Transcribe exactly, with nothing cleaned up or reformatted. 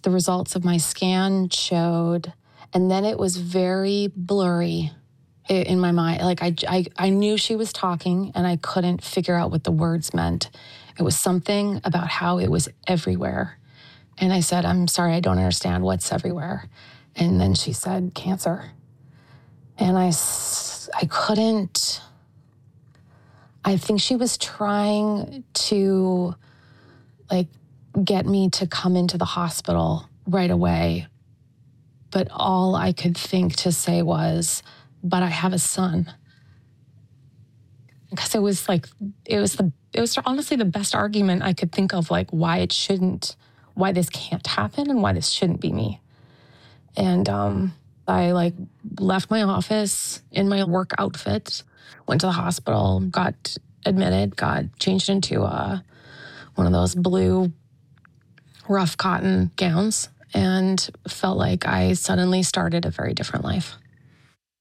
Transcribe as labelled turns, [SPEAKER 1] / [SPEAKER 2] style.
[SPEAKER 1] the results of my scan showed, and then it was very blurry in my mind. Like I, I, I knew she was talking and I couldn't figure out what the words meant. It was something about how it was everywhere. And I said, I'm sorry, I don't understand what's everywhere. And then she said, cancer. And I, I couldn't, I think she was trying to like get me to come into the hospital right away. But all I could think to say was, but I have a son. Because it was like, it was the, it was honestly the best argument I could think of, like why it shouldn't, why this can't happen and why this shouldn't be me. And um, I like left my office in my work outfit, went to the hospital, got admitted, got changed into uh, one of those blue rough cotton gowns, and felt like I suddenly started a very different life.